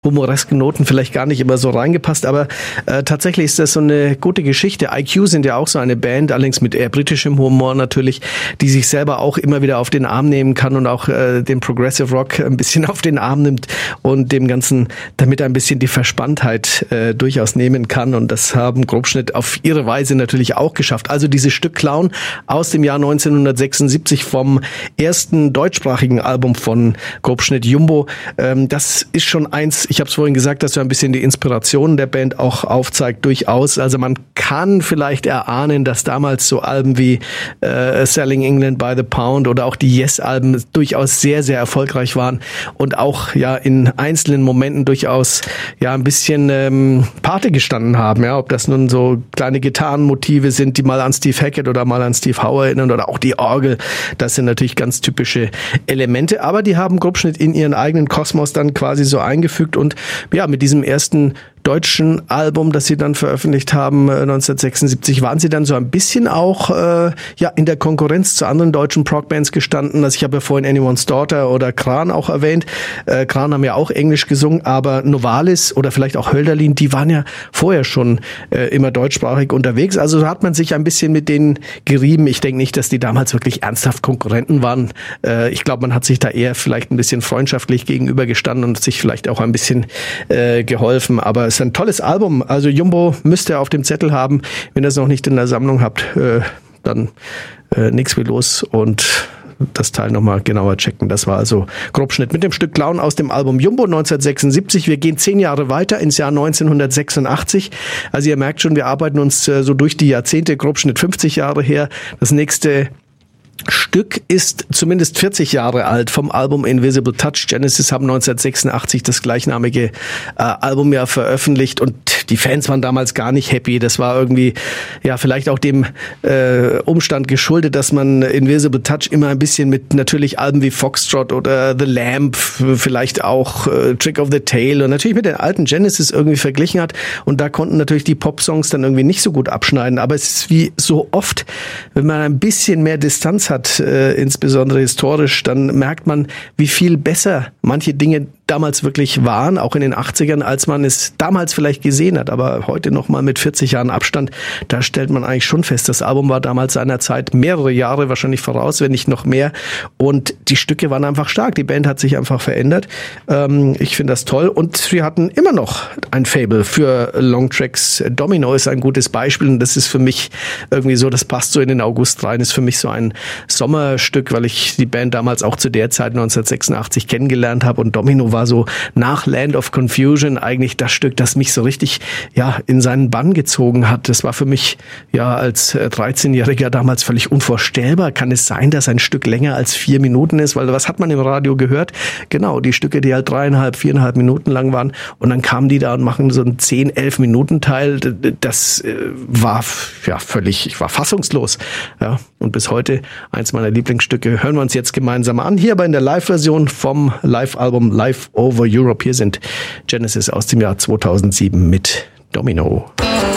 humoresken Noten vielleicht gar nicht immer so reingepasst, aber tatsächlich ist das so eine gute Geschichte. IQ sind ja auch so eine Band, allerdings mit eher britischem Humor natürlich, die sich selber auch immer wieder auf den Arm nehmen kann und auch den Progressive Rock ein bisschen auf den Arm nimmt und dem Ganzen damit ein bisschen die Verspanntheit durchaus nehmen kann, und das haben Grobschnitt auf ihre Weise natürlich auch geschafft. Also dieses Stück Clown aus dem Jahr 1976 vom ersten deutschsprachigen Album von Grobschnitt, Jumbo, das ist schon eins, ich habe es vorhin gesagt, dass so ein bisschen die Inspiration der Band auch aufzeigt, durchaus. Also man kann vielleicht erahnen, dass damals so Alben wie Selling England by the Pound oder auch die Yes-Alben durchaus sehr, sehr erfolgreich waren und auch ja in einzelnen Momenten durchaus ja ein bisschen Pate gestanden haben. Ja, ob das nun so kleine Gitarrenmotive sind, die mal an Steve Hackett oder mal an Steve Howe erinnern, oder auch die Orgel. Das sind natürlich ganz typische Elemente, aber die haben Grobschnitt in ihren eigenen Kosmos dann quasi so eingefügt. Und ja, mit diesem ersten deutschen Album, das sie dann veröffentlicht haben, 1976, waren sie dann so ein bisschen auch in der Konkurrenz zu anderen deutschen Prog-Bands gestanden. Also ich habe ja vorhin Anyone's Daughter oder Kran auch erwähnt. Kran haben ja auch Englisch gesungen, aber Novalis oder vielleicht auch Hölderlin, die waren ja vorher schon immer deutschsprachig unterwegs. Also hat man sich ein bisschen mit denen gerieben. Ich denke nicht, dass die damals wirklich ernsthaft Konkurrenten waren. Ich glaube, man hat sich da eher vielleicht ein bisschen freundschaftlich gegenübergestanden und sich vielleicht auch ein bisschen geholfen. Aber es ist ein tolles Album. Also Jumbo müsst ihr auf dem Zettel haben. Wenn ihr es noch nicht in der Sammlung habt, dann nix wie los und das Teil nochmal genauer checken. Das war also Grobschnitt mit dem Stück Clown aus dem Album Jumbo 1976. Wir gehen 10 Jahre weiter ins Jahr 1986. Also ihr merkt schon, wir arbeiten uns so durch die Jahrzehnte. Grobschnitt 50 Jahre her. Das nächste Stück ist zumindest 40 Jahre alt, vom Album Invisible Touch. Genesis haben 1986 das gleichnamige Album ja veröffentlicht, und die Fans waren damals gar nicht happy. Das war irgendwie ja vielleicht auch dem Umstand geschuldet, dass man Invisible Touch immer ein bisschen mit natürlich Alben wie Foxtrot oder The Lamp, vielleicht auch Trick of the Tail und natürlich mit den alten Genesis irgendwie verglichen hat, und da konnten natürlich die Pop-Songs dann irgendwie nicht so gut abschneiden. Aber es ist wie so oft, wenn man ein bisschen mehr Distanz hat, insbesondere historisch, dann merkt man, wie viel besser manche Dinge damals wirklich waren, auch in den 80ern, als man es damals vielleicht gesehen hat. Aber heute nochmal mit 40 Jahren Abstand, da stellt man eigentlich schon fest, das Album war damals seiner Zeit mehrere Jahre wahrscheinlich voraus, wenn nicht noch mehr. Und die Stücke waren einfach stark. Die Band hat sich einfach verändert. Ich finde das toll. Und wir hatten immer noch ein Faible für Longtracks. Domino ist ein gutes Beispiel, und das ist für mich irgendwie so, das passt so in den August rein, ist für mich so ein Sommerstück, weil ich die Band damals auch zu der Zeit 1986 kennengelernt habe, und Domino war so nach Land of Confusion eigentlich das Stück, das mich so richtig in seinen Bann gezogen hat. Das war für mich als 13-Jähriger damals völlig unvorstellbar. Kann es sein, dass ein Stück länger als 4 Minuten ist? Weil was hat man im Radio gehört? Genau, die Stücke, die halt 3,5, 4,5 Minuten lang waren, und dann kamen die da und machen so einen 10, 11 Minuten Teil. Das war völlig, ich war fassungslos. Ja, und bis heute eins meiner Lieblingsstücke. Hören wir uns jetzt gemeinsam an. Hier aber in der Live-Version vom Live-Album Live Over Europe. Hier sind Genesis aus dem Jahr 2007 mit Domino.